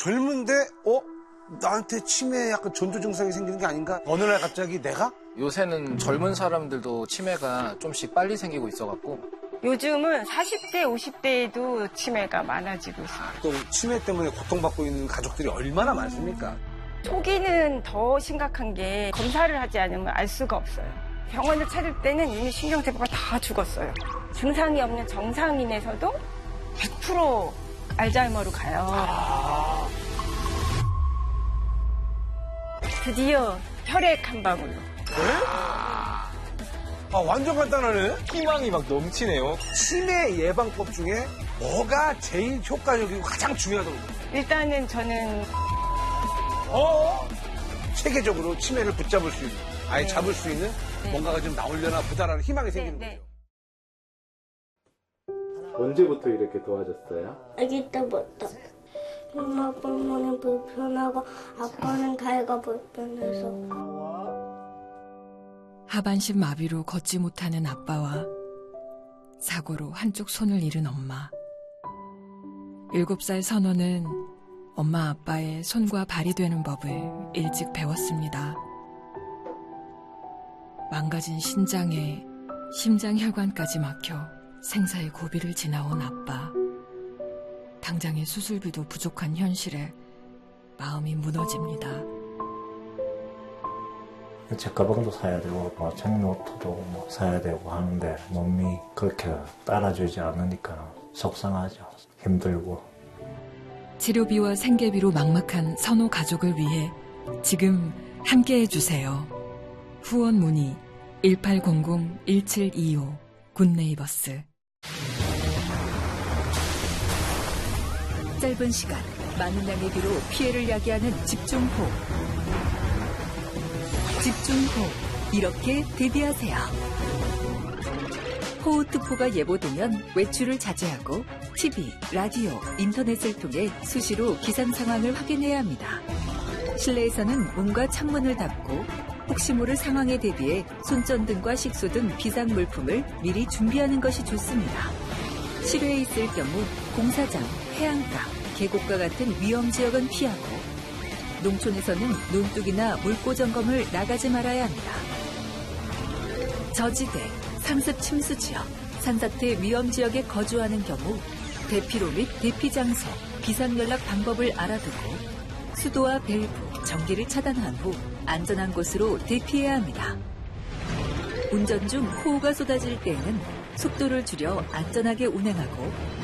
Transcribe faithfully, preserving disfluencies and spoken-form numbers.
젊은데 어? 나한테 치매 약간 전조 증상이 생기는 게 아닌가? 어느 날 갑자기 내가? 요새는 젊은 사람들도 치매가 좀씩 빨리 생기고 있어갖고 요즘은 사십 대, 오십 대에도 치매가 많아지고 있어요. 또 치매 때문에 고통받고 있는 가족들이 얼마나 많습니까? 초기는 더 심각한 게 검사를 하지 않으면 알 수가 없어요. 병원을 찾을 때는 이미 신경세포가 다 죽었어요. 증상이 없는 정상인에서도 백 퍼센트 알츠하이머로 가요. 아... 드디어 혈액 한 방울로. 네? 아, 완전 간단하네. 희망이 막 넘치네요. 치매 예방법 중에 뭐가 제일 효과적이고 가장 중요하다고 보세요? 일단은 저는 어? 체계적으로 치매를 붙잡을 수 있는, 아예 네. 잡을 수 있는 네. 뭔가가 좀 나오려나 보다라는 희망이 네, 생기는 네. 거죠. 언제부터 이렇게 도와줬어요? 아기 때부터. 엄마 볼머니 불편하고 아빠는 다리가 불편해서. 하반신 마비로 걷지 못하는 아빠와 사고로 한쪽 손을 잃은 엄마. 일곱 살 선호는 엄마 아빠의 손과 발이 되는 법을 일찍 배웠습니다. 망가진 신장에 심장혈관까지 막혀 생사의 고비를 지나온 아빠. 당장의 수술비도 부족한 현실에 마음이 무너집니다. 제 가방도 사야 되고 뭐 책노트도 뭐 사야 되고 하는데 몸이 그렇게 따라주지 않으니까 속상하죠. 힘들고. 치료비와 생계비로 막막한 선호 가족을 위해 지금 함께해 주세요. 후원 문의 일팔공공 일칠이오 굿네이버스. 짧은 시간, 많은 양의 비로 피해를 야기하는 집중호우. 집중호우, 이렇게 대비하세요. 호우특보가 예보되면 외출을 자제하고 티비, 라디오, 인터넷을 통해 수시로 기상 상황을 확인해야 합니다. 실내에서는 문과 창문을 닫고 혹시 모를 상황에 대비해 손전등과 식수 등 비상물품을 미리 준비하는 것이 좋습니다. 실외에 있을 경우 공사장, 해안가, 계곡과 같은 위험지역은 피하고 농촌에서는 논둑이나 물고 점검을 나가지 말아야 합니다. 저지대, 상습 침수 지역, 산사태 위험 지역에 거주하는 경우 대피로 및 대피 장소, 비상연락 방법을 알아두고 수도와 밸브, 전기를 차단한 후 안전한 곳으로 대피해야 합니다. 운전 중 호우가 쏟아질 때에는 속도를 줄여 안전하게 운행하고